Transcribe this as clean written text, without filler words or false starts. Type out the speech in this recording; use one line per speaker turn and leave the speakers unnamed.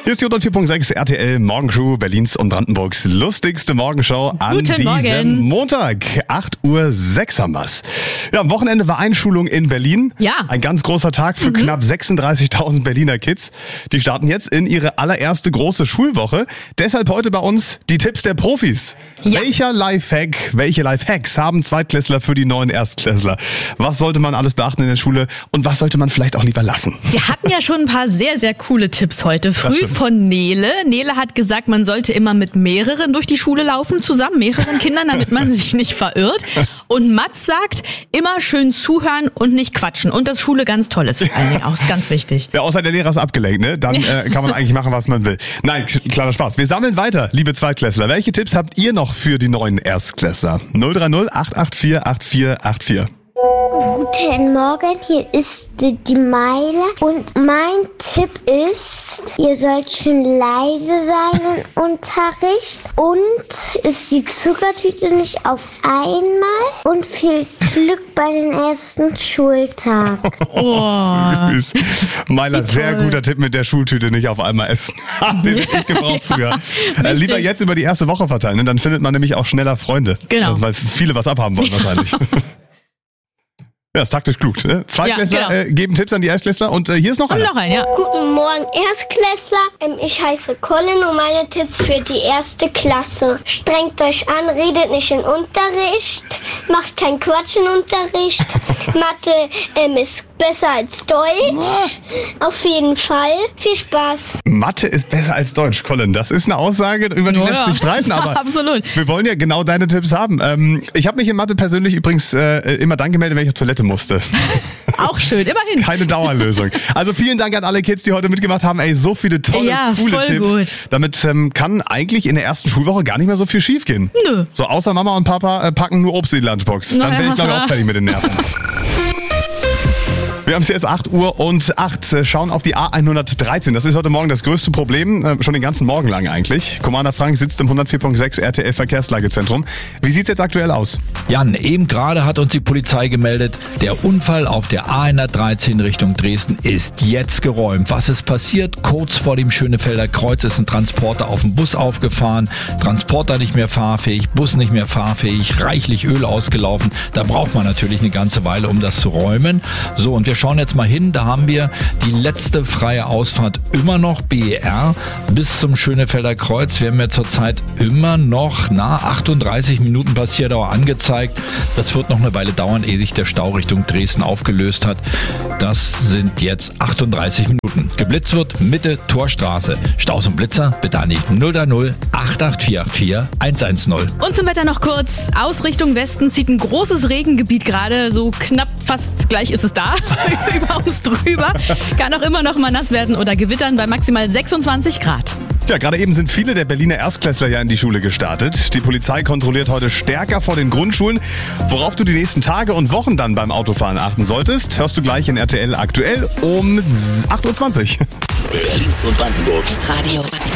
Hier ist die 104.6 RTL Morgencrew, Berlins und Brandenburgs lustigste Morgenshow an
Guten
diesem
Morgen.
Montag. 8:06 Uhr haben wir's. Ja, am Wochenende war Einschulung in Berlin.
Ja.
Ein ganz großer Tag für knapp 36.000 Berliner Kids. Die starten jetzt in ihre allererste große Schulwoche. Deshalb heute bei uns die Tipps der Profis.
Ja.
Welche Lifehacks haben Zweitklässler für die neuen Erstklässler? Was sollte man alles beachten in der Schule und was sollte man vielleicht auch lieber lassen?
Wir hatten ja schon ein paar sehr, sehr coole Tipps heute früh
stimmt.
von Nele. Nele hat gesagt, man sollte immer mit mehreren durch die Schule laufen, zusammen, mehreren Kindern, damit man sich nicht verirrt. Und Mats sagt, immer schön zuhören und nicht quatschen. Und dass Schule ganz toll ist, vor allen Dingen auch, ist ganz wichtig.
Ja, außer der Lehrer ist abgelenkt, ne? Dann kann man eigentlich machen, was man will. Nein, klarer Spaß. Wir sammeln weiter, liebe Zweitklässler. Welche Tipps habt ihr noch für die neuen Erstklässler? 030 884 8484.
Guten Morgen, hier ist die Meile und mein Tipp ist, ihr sollt schön leise sein im Unterricht und isst die Zuckertüte nicht auf einmal und viel Glück bei den ersten Schultag.
Oh.
Süß. Meiler,
Wie
sehr
toll.
guter Tipp mit der Schultüte, nicht auf einmal essen. Den hätte ich gebraucht früher.
richtig.
Lieber jetzt über die erste Woche verteilen, ne? Dann findet man nämlich auch schneller Freunde.
Genau.
Weil viele was abhaben wollen wahrscheinlich. Ja, ist taktisch klug. Ne? Zweitklässler
Ja, genau.
geben Tipps an die Erstklässler und hier ist noch
Und
einer.
noch ein, ja.
Guten Morgen, Erstklässler. Ich heiße Colin und meine Tipps für die erste Klasse. Strengt euch an, redet nicht im Unterricht, macht keinen Quatsch im Unterricht. Mathe ist besser als Deutsch. Auf jeden Fall. Viel Spaß.
Mathe ist besser als Deutsch, Colin. Das ist eine Aussage, über die
Ja,
lässt sich streiten, aber
absolut.
wir wollen ja genau deine Tipps haben. Ich habe mich in Mathe persönlich übrigens immer dann gemeldet, wenn ich auf Toilette musste.
Auch schön, immerhin.
Keine Dauerlösung. Also vielen Dank an alle Kids, die heute mitgemacht haben. Ey, so viele tolle,
Ja,
coole
voll
Tipps.
gut.
Damit kann eigentlich in der ersten Schulwoche gar nicht mehr so viel schief gehen.
Nö.
So außer Mama und Papa packen nur Obst in die Lunchbox. Dann wäre ich, glaube ich, auch fertig mit den Nerven. Wir haben es jetzt 8:08 Uhr, schauen auf die A113. Das ist heute Morgen das größte Problem, schon den ganzen Morgen lang eigentlich. Commander Frank sitzt im 104.6 RTL Verkehrslagezentrum. Wie sieht's jetzt aktuell aus?
Jan, eben gerade hat uns die Polizei gemeldet, der Unfall auf der A113 Richtung Dresden ist jetzt geräumt. Was ist passiert? Kurz vor dem Schönefelder Kreuz ist ein Transporter auf den Bus aufgefahren. Transporter nicht mehr fahrfähig, Bus nicht mehr fahrfähig, reichlich Öl ausgelaufen. Da braucht man natürlich eine ganze Weile, um das zu räumen. So, und wir schauen jetzt mal hin. Da haben wir die letzte freie Ausfahrt immer noch, BER, bis zum Schönefelder Kreuz. Wir haben ja zurzeit immer noch 38 Minuten Passierdauer angezeigt. Das wird noch eine Weile dauern, ehe sich der Stau Richtung Dresden aufgelöst hat. Das sind jetzt 38 Minuten. Geblitzt wird Mitte Torstraße. Staus und Blitzer bitte an die 030 8844 110.
Und zum Wetter noch kurz. Aus Richtung Westen zieht ein großes Regengebiet gerade, so knapp fast gleich ist es da, über uns drüber. Kann auch immer noch mal nass werden oder gewittern bei maximal 26 Grad.
Tja, gerade eben sind viele der Berliner Erstklässler ja in die Schule gestartet. Die Polizei kontrolliert heute stärker vor den Grundschulen. Worauf du die nächsten Tage und Wochen dann beim Autofahren achten solltest, hörst du gleich in RTL aktuell um 8:20 Uhr.
Berlins und Brandenburgs
Radio.